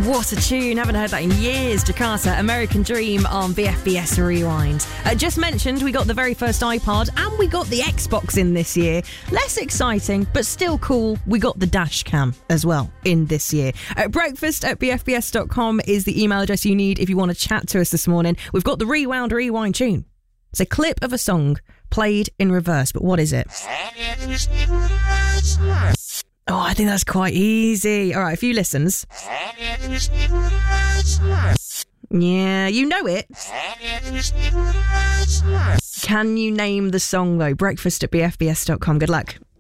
What a tune. Haven't heard that in years. Jakarta, American Dream on BFBS Rewind. Just mentioned we got the very first iPod and we got the Xbox in this year. Less exciting, but still cool. We got the dash cam as well in this year. Breakfast@bfbs.com is the email address you need if you want to chat to us this morning. We've got the Rewind tune. It's a clip of a song played in reverse, but what is it? Oh, I think that's quite easy. All right, a few listens. Yeah, you know it. Can you name the song, though? Breakfast@bfbs.com. Good luck.